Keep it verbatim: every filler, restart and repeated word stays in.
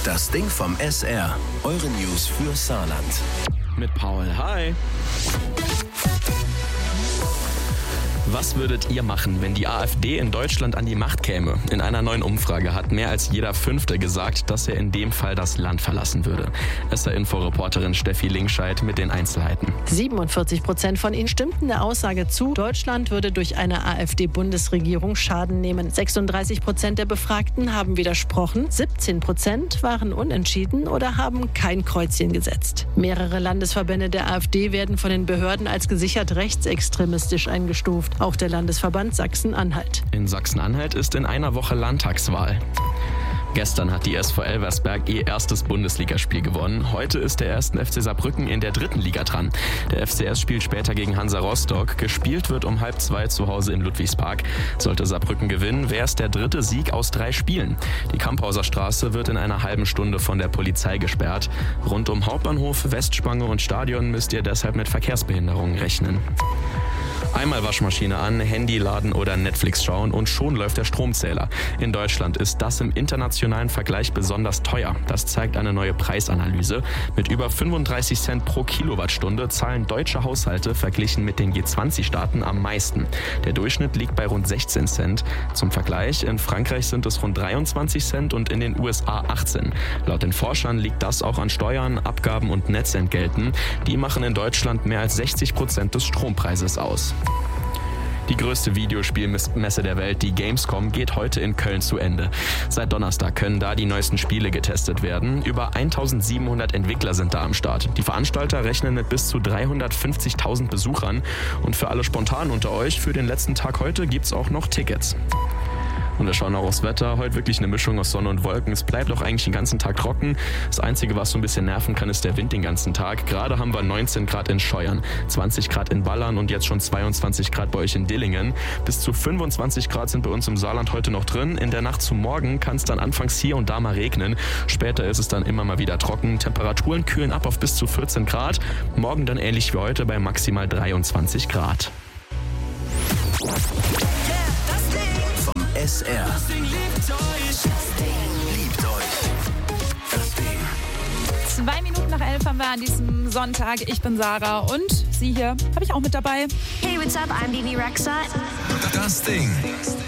Das Ding vom S R. Eure News für Saarland. Mit Paul. Hi. Was würdet ihr machen, wenn die AfD in Deutschland an die Macht käme? In einer neuen Umfrage hat mehr als jeder Fünfte gesagt, dass er in dem Fall das Land verlassen würde. S R-Info-Reporterin Steffi Linkscheid mit den Einzelheiten. siebenundvierzig Prozent von ihnen stimmten der Aussage zu, Deutschland würde durch eine AfD-Bundesregierung Schaden nehmen. sechsunddreißig Prozent der Befragten haben widersprochen, siebzehn Prozent waren unentschieden oder haben kein Kreuzchen gesetzt. Mehrere Landesverbände der AfD werden von den Behörden als gesichert rechtsextremistisch eingestuft. Auch der Landesverband Sachsen-Anhalt. In Sachsen-Anhalt ist in einer Woche Landtagswahl. Gestern hat die S V Elversberg ihr erstes Bundesligaspiel gewonnen. Heute ist der erste F C Saarbrücken in der dritten Liga dran. Der F C S spielt später gegen Hansa Rostock. Gespielt wird um halb zwei zu Hause in Ludwigspark. Sollte Saarbrücken gewinnen, wäre es der dritte Sieg aus drei Spielen. Die Kamphauser Straße wird in einer halben Stunde von der Polizei gesperrt. Rund um Hauptbahnhof, Westspange und Stadion müsst ihr deshalb mit Verkehrsbehinderungen rechnen. Einmal Waschmaschine an, Handy laden oder Netflix schauen und schon läuft der Stromzähler. In Deutschland ist das im internationalen Vergleich besonders teuer. Das zeigt eine neue Preisanalyse. Mit über fünfunddreißig Cent pro Kilowattstunde zahlen deutsche Haushalte verglichen mit den G zwanzig Staaten am meisten. Der Durchschnitt liegt bei rund sechzehn Cent. Zum Vergleich, in Frankreich sind es rund dreiundzwanzig Cent und in den U S A achtzehn. Laut den Forschern liegt das auch an Steuern, Abgaben und Netzentgelten. Die machen in Deutschland mehr als sechzig Prozent des Strompreises aus. Die größte Videospielmesse der Welt, die Gamescom, geht heute in Köln zu Ende. Seit Donnerstag können da die neuesten Spiele getestet werden. Über eintausendsiebenhundert Entwickler sind da am Start. Die Veranstalter rechnen mit bis zu dreihundertfünfzigtausend Besuchern. Und für alle Spontanen unter euch, für den letzten Tag heute gibt's auch noch Tickets. Und wir schauen auch aufs Wetter. Heute wirklich eine Mischung aus Sonne und Wolken. Es bleibt auch eigentlich den ganzen Tag trocken. Das Einzige, was so ein bisschen nerven kann, ist der Wind den ganzen Tag. Gerade haben wir neunzehn Grad in Scheuern, zwanzig Grad in Ballern und jetzt schon zweiundzwanzig Grad bei euch in Dillingen. Bis zu fünfundzwanzig Grad sind bei uns im Saarland heute noch drin. In der Nacht zu morgen kann es dann anfangs hier und da mal regnen. Später ist es dann immer mal wieder trocken. Temperaturen kühlen ab auf bis zu vierzehn Grad. Morgen dann ähnlich wie heute bei maximal dreiundzwanzig Grad. S R. Das Ding liebt euch. Das Ding liebt euch. Das Ding. Zwei Minuten nach elf haben wir an diesem Sonntag. Ich bin Sarah und sie hier habe ich auch mit dabei. Hey, what's up? I'm Bibi Rexha. Das Ding.